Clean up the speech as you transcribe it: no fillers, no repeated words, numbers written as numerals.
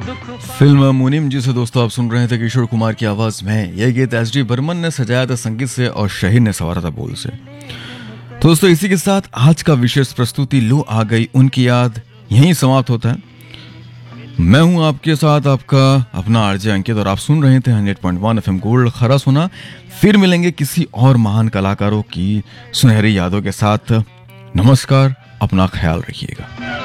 Film मुनीम जी से दोस्तों आप सुन रहे थे किशोर कुमार की आवाज में। यह गीत एस डी बर्मन ने सजाया था संगीत से और शहीद ने संवारा था बोल से। तो दोस्तों इसी के साथ आज का विशेष प्रस्तुति लो आ गई उनकी याद यहीं समाप्त होता है। मैं हूं आपके साथ आपका अपना आरजे अंकित और आप सुन रहे थे 100.1 एफएम गोल्ड खरा सुना। फिर मिलेंगे किसी और महान कलाकारों की सुनहरी यादों के साथ। नमस्कार, अपना ख्याल रखिएगा।